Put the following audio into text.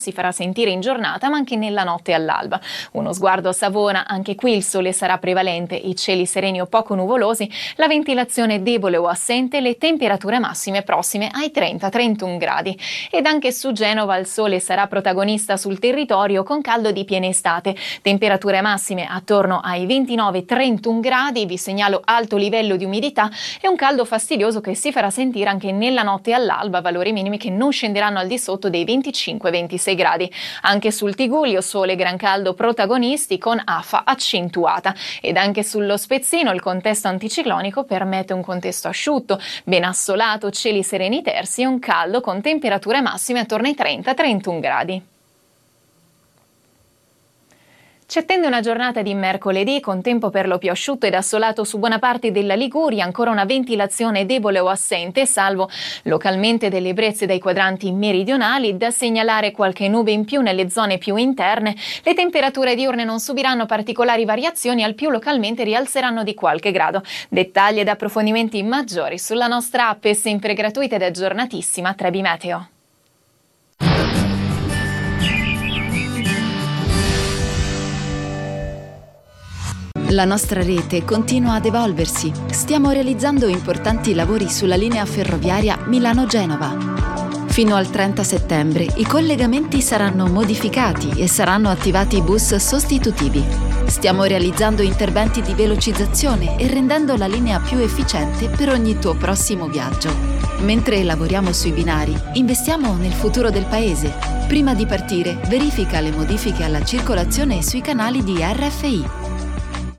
si farà sentire in giornata ma anche nella notte all'alba. Uno sguardo a Savona, anche qui il sole sarà prevalente, i cieli sereni o poco nuvolosi, la ventilazione debole o assente, le temperature massime prossime ai 30-31 gradi. Ed anche su Genova il sole sarà protagonista sul territorio con caldo di piena estate, temperature massime attorno ai 29-31 gradi, vi segnalo alto livello di umidità e un caldo fastidioso che si farà sentire anche nella notte all'alba, valori minimi che non scenderanno al di sotto dei 25-26 gradi. Anche sul Tigullio sole e gran caldo protagonisti con afa accentuata ed anche sullo Spezzino il contesto anticiclonico permette un contesto asciutto, ben assolato, cieli sereni tersi e un caldo con temperature massime attorno ai 30-31 gradi. Ci attende una giornata di mercoledì con tempo per lo più asciutto ed assolato su buona parte della Liguria, ancora una ventilazione debole o assente, salvo localmente delle ebbrezze dai quadranti meridionali, da segnalare qualche nube in più nelle zone più interne. Le temperature diurne non subiranno particolari variazioni, al più localmente rialzeranno di qualche grado. Dettagli ed approfondimenti maggiori sulla nostra app, è sempre gratuita ed aggiornatissima Trebi Meteo. La nostra rete continua ad evolversi. Stiamo realizzando importanti lavori sulla linea ferroviaria Milano-Genova. Fino al 30 settembre i collegamenti saranno modificati e saranno attivati bus sostitutivi. Stiamo realizzando interventi di velocizzazione e rendendo la linea più efficiente per ogni tuo prossimo viaggio. Mentre lavoriamo sui binari, investiamo nel futuro del paese. Prima di partire, verifica le modifiche alla circolazione sui canali di RFI.